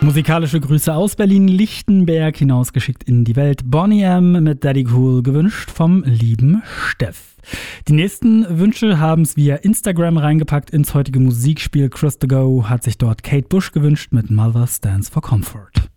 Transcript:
Musikalische Grüße aus Berlin-Lichtenberg hinausgeschickt in die Welt. Boney M. mit Daddy Cool gewünscht vom lieben Steff. Die nächsten Wünsche haben es via Instagram reingepackt ins heutige Musikspiel. Chris to Go hat sich dort Kate Bush gewünscht mit Mother Stands for Comfort.